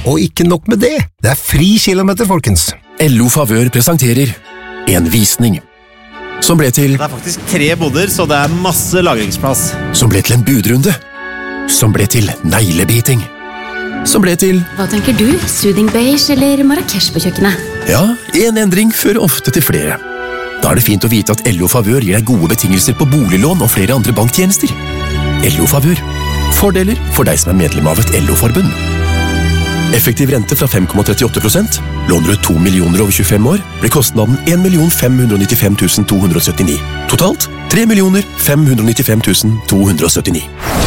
Og ikke nok med det, det fri kilometer, folkens. LO Favør presenterer en visning som ble til Det faktisk 3 boder, så det masse lagringsplass. Som ble til en budrunde. Som ble til neglebiting. Som ble til Hva tenker du? Soothing beige eller Marrakesh på kjøkkenet? Ja, en endring fører ofte til flere. Da det fint å vite at LO Favør gir deg gode betingelser på boliglån og flere andre banktjenester. LO Favør. Fordeler for deg som medlem av et LO-forbund. Effektiv rente fra 5,38%. Låner du 2 millioner over 25 år, blir kostnaden 1 595 279. Totalt 3 595 279.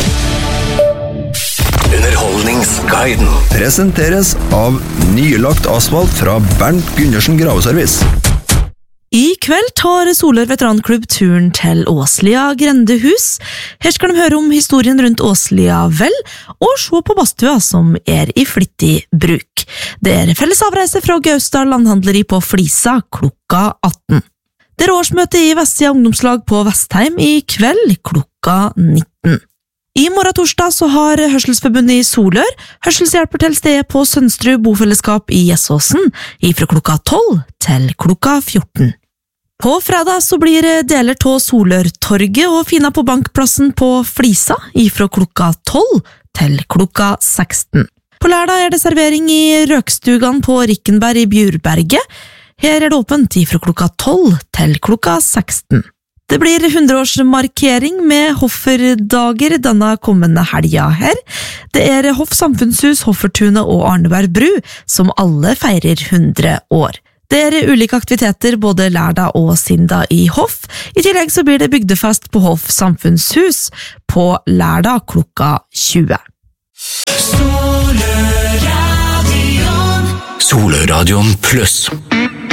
Underholdningsguiden presenteres av nylagt asfalt fra Bernt Gundersen Graveservice. I kveld tar Solør veteranklubb turen til Åslia grendehus. Her skal de høre om historien rundt Åslia vel, og se på badstua som i flittig bruk. Det felles avreise fra Gausdal landhandleri på Flisa klokka 18. Det årsmøte i Vestsida ungdomslag på Vestheim i kveld klokka 19. I morgen torsdag så har Hørselsforbundet i Solør hørselshjelper til stedet på Sønstrud bofellesskap i Gjesåsen fra klokka 12 til klokka 14. På fredag så blir deler av Solørtorget og fina på bankplassen på Flisa fra klokka 12 til klokka 16. På lørdag det servering i Røkstugene på Rikkenberg i Bjurberget. Her det åpent fra klokka 12 til klokka 16. Det blir 100-årsmarkering med Hofferdager denne kommende helga her. Det Hoff Samfunnshus, Hoffertunet og Arneberg bru, som alle feirer 100 år. Det ulike aktiviteter både lørdag og sinda i Hoff. I tillegg så blir det bygdefest på Hoff Samfunnshus på lørdag klokka 20. Solørradion pluss.